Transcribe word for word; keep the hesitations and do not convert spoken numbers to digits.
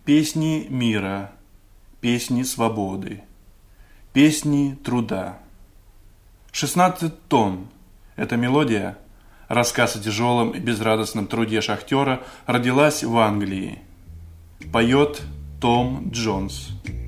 Песни мира, песни свободы, песни труда. шестнадцать тонн. Эта мелодия, рассказ о тяжелом и безрадостном труде шахтера, родилась в Англии. Поет Том Джонс.